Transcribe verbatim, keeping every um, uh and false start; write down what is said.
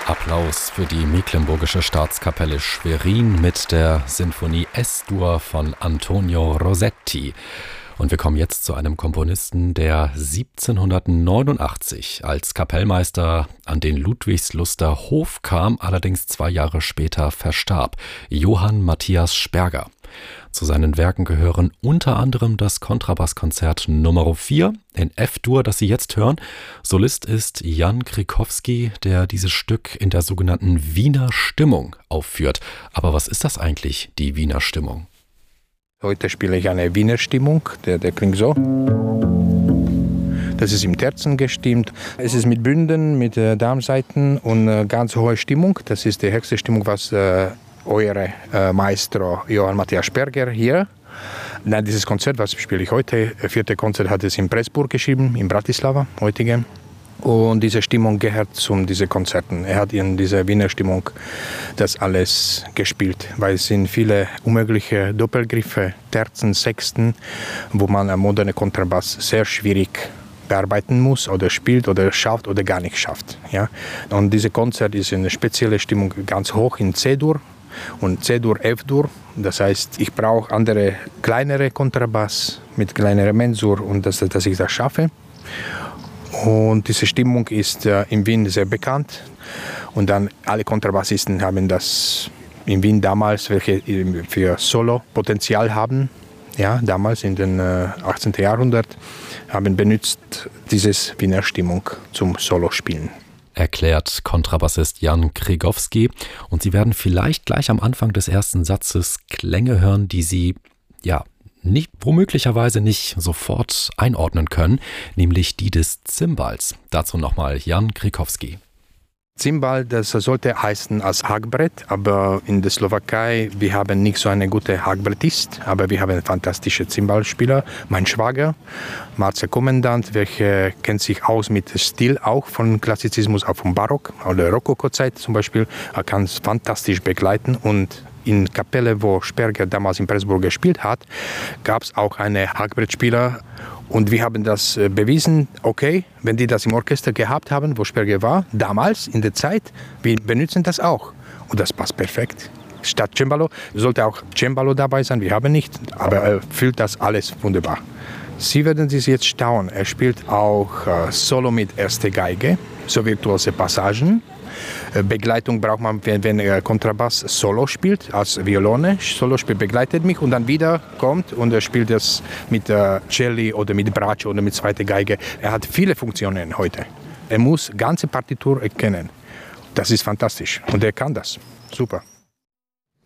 Applaus für die Mecklenburgische Staatskapelle Schwerin mit der Sinfonie Es-Dur von Antonio Rossetti. Und wir kommen jetzt zu einem Komponisten, der siebzehnhundertneunundachtzig als Kapellmeister an den Ludwigsluster Hof kam, allerdings zwei Jahre später verstarb. Johann Matthias Sperger. Zu seinen Werken gehören unter anderem das Kontrabasskonzert Nummer vier in F-Dur, das Sie jetzt hören. Solist ist Jan Křikovský, der dieses Stück in der sogenannten Wiener Stimmung aufführt. Aber was ist das eigentlich, die Wiener Stimmung? Heute spiele ich eine Wiener Stimmung, der, der klingt so. Das ist im Terzen gestimmt. Es ist mit Bünden, mit äh, Darmsaiten und äh, ganz hohe Stimmung. Das ist die höchste Stimmung, was äh, eure äh, Maestro Johann Matthias Sperger hier. Nein, dieses Konzert, was spiele ich heute, das vierte Konzert hat es in Pressburg geschrieben, in Bratislava, heutige. Und diese Stimmung gehört zu diesen Konzerten. Er hat in dieser Wiener Stimmung das alles gespielt, weil es sind viele unmögliche Doppelgriffe, Terzen, Sechsten, wo man einen modernen Kontrabass sehr schwierig bearbeiten muss oder spielt oder schafft oder gar nicht schafft. Ja? Und dieses Konzert ist in einer speziellen Stimmung ganz hoch in C-Dur und C-Dur, F-Dur. Das heißt, ich brauche andere, kleinere Kontrabass mit kleinerer Mensur und dass, dass ich das schaffe. Und diese Stimmung ist äh, in Wien sehr bekannt. Und dann alle Kontrabassisten haben das in Wien damals, welche für Solo-Potenzial haben, ja, damals in den äh, achtzehnten. Jahrhundert, haben benutzt dieses Wiener Stimmung zum Solospielen. Erklärt Kontrabassist Jan Křikovský. Und Sie werden vielleicht gleich am Anfang des ersten Satzes Klänge hören, die Sie, ja, nicht, womöglicherweise nicht sofort einordnen können, nämlich die des Zimbals. Dazu nochmal Jan Křikovský. Zimbal, das sollte heißen als Hackbrett, aber in der Slowakei, wir haben nicht so einen guten Hackbrettist, aber wir haben einen fantastischen Zimbalspieler, mein Schwager, Marcel Kommandant, welcher kennt sich aus mit Stil auch von Klassizismus, auch vom Barock oder Rokoko-Zeit zum Beispiel. Er kann es fantastisch begleiten und in Kapelle, wo Sperger damals in Pressburg gespielt hat, gab es auch einen Hackbrettspieler. Und wir haben das bewiesen, okay, wenn die das im Orchester gehabt haben, wo Sperger war, damals in der Zeit, wir benutzen das auch. Und das passt perfekt. Statt Cembalo sollte auch Cembalo dabei sein, wir haben nicht, aber er füllt das alles wunderbar. Sie werden sich jetzt staunen, er spielt auch äh, Solo mit erster Geige, so virtuose Passagen. Begleitung braucht man, wenn, wenn er Kontrabass Solo spielt, als Violone. Solo spielt, begleitet mich und dann wieder kommt und er spielt das mit äh, Celli oder mit Braccio oder mit zweiter Geige. Er hat viele Funktionen heute. Er muss ganze Partitur erkennen. Das ist fantastisch und er kann das. Super.